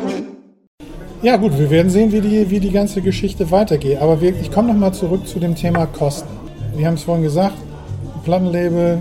Ja gut, wir werden sehen, wie die ganze Geschichte weitergeht. Aber ich komme nochmal zurück zu dem Thema Kosten. Wir haben es vorhin gesagt, ein Plattenlabel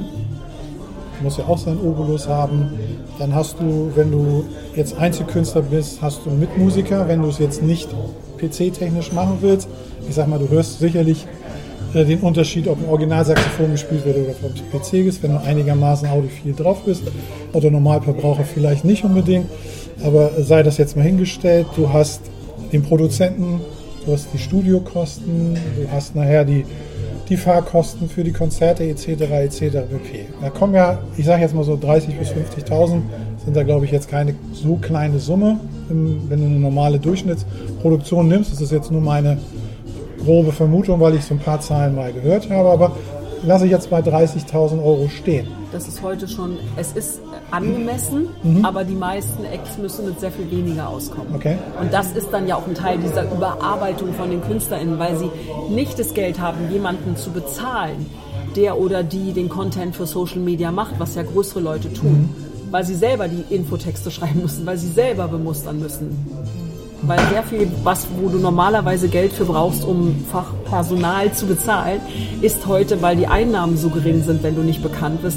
muss ja auch seinen Obolus haben. Dann hast du, wenn du jetzt Einzelkünstler bist, hast du einen Mitmusiker. Wenn du es jetzt nicht PC-technisch machen willst, ich sag mal, du hörst sicherlich den Unterschied, ob ein Originalsaxophon gespielt wird oder vom PC ist, wenn du einigermaßen audiophil drauf bist. Oder Normalverbraucher vielleicht nicht unbedingt. Aber sei das jetzt mal hingestellt, du hast den Produzenten, du hast die Studiokosten, du hast nachher die Fahrkosten für die Konzerte etc. pp. Da kommen ja, ich sage jetzt mal so 30.000 bis 50.000, sind da glaube ich jetzt keine so kleine Summe, wenn du eine normale Durchschnittsproduktion nimmst. Das ist jetzt nur meine grobe Vermutung, weil ich so ein paar Zahlen mal gehört habe, aber lasse ich jetzt bei 30.000 Euro stehen. Das ist heute schon, es ist angemessen, aber die meisten Acts müssen mit sehr viel weniger auskommen. Okay. Und das ist dann ja auch ein Teil dieser Überarbeitung von den KünstlerInnen, weil sie nicht das Geld haben, jemanden zu bezahlen, der oder die den Content für Social Media macht, was ja größere Leute tun, weil sie selber die Infotexte schreiben müssen, weil sie selber bemustern müssen. Weil sehr viel, wo du normalerweise Geld für brauchst, um Fachpersonal zu bezahlen, ist heute, weil die Einnahmen so gering sind, wenn du nicht bekannt bist,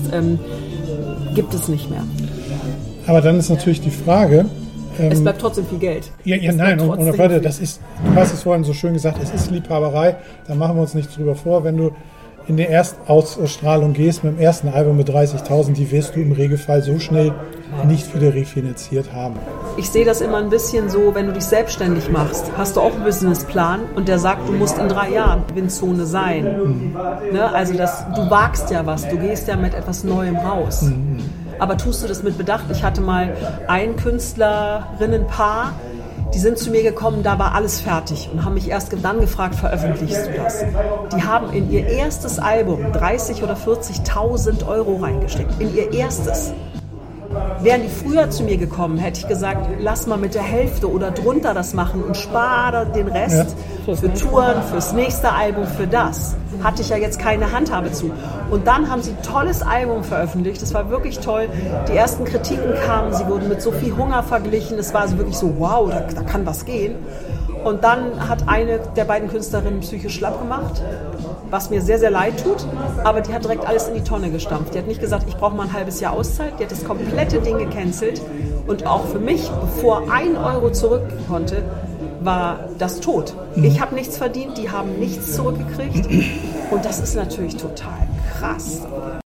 gibt es nicht mehr. Aber dann ist natürlich die Frage... es bleibt trotzdem viel Geld. Ja, nein, und warte, du hast es vorhin so schön gesagt, es ist Liebhaberei, da machen wir uns nichts drüber vor. Wenn du in die Erstausstrahlung gehst mit dem ersten Album mit 30.000, die wirst du im Regelfall so schnell nicht wieder refinanziert haben. Ich sehe das immer ein bisschen so, wenn du dich selbstständig machst, hast du auch einen Businessplan und der sagt, du musst in 3 Jahren Gewinnzone sein. Ne? Also du wagst ja was, du gehst ja mit etwas Neuem raus. Aber tust du das mit Bedacht? Ich hatte mal ein Künstlerinnenpaar, die sind zu mir gekommen, da war alles fertig und haben mich erst dann gefragt, veröffentlichst du das? Die haben in ihr erstes Album 30.000 oder 40.000 Euro reingesteckt. In ihr erstes. Wären die früher zu mir gekommen, hätte ich gesagt, lass mal mit der Hälfte oder drunter das machen und spare den Rest für Touren, fürs nächste Album, für das. Hatte ich ja jetzt keine Handhabe zu. Und dann haben sie ein tolles Album veröffentlicht, das war wirklich toll. Die ersten Kritiken kamen, sie wurden mit Sophie Hunger verglichen, es war also wirklich so, wow, da kann was gehen. Und dann hat eine der beiden Künstlerinnen psychisch schlapp gemacht, was mir sehr, sehr leid tut, aber die hat direkt alles in die Tonne gestampft. Die hat nicht gesagt, ich brauche mal ein halbes Jahr Auszeit, die hat das komplette Ding gecancelt und auch für mich, bevor 1 Euro zurück konnte, war das tot. Ich habe nichts verdient, die haben nichts zurückgekriegt und das ist natürlich total krass.